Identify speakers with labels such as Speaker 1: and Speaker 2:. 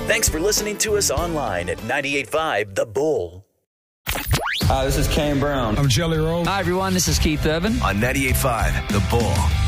Speaker 1: Thanks for listening to us online at 98.5 The Bull.
Speaker 2: Hi, this is Kane Brown.
Speaker 3: I'm Jelly Roll.
Speaker 4: Hi, everyone. This is Keith Urban.
Speaker 5: On 98.5 The Bull.